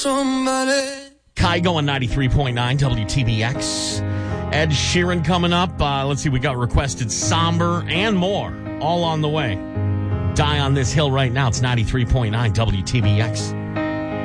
Kygo on 93.9 WTBX. Ed Sheeran coming up. Let's see, we got requested Somber and more. All on the way. Die on This Hill right now. It's 93.9 WTBX.